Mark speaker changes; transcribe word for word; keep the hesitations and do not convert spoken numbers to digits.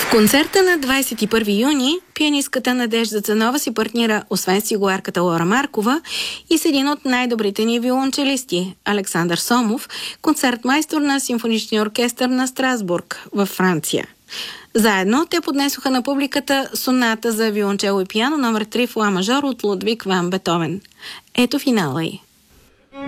Speaker 1: В концерта на двадесет и първи юни пианистката Надежда Цанова си партнира, освен с игуарката Лора Маркова, и с един от най-добрите ни виолончелисти Александър Сомов, концертмайстор на Симфоничния оркестър на Страсбург във Франция. Заедно те поднесоха на публиката соната за виолончело и пиано номер три в ла мажор от Лудвиг ван Бетовен. Ето финала й.